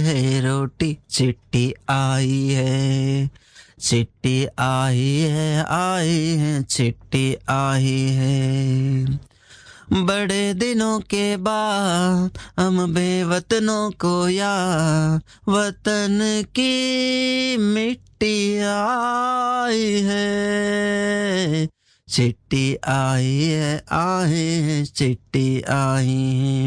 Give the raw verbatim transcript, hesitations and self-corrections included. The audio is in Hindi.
है रोटी, चिट्ठी आई है, चिट्ठी आई है, आई है, चिट्ठी आई है। बड़े दिनों के बाद हम बेवतनों को याद, वतन की मिट्टी आई है, चिट्ठी आई है, आई है, चिट्ठी आई है।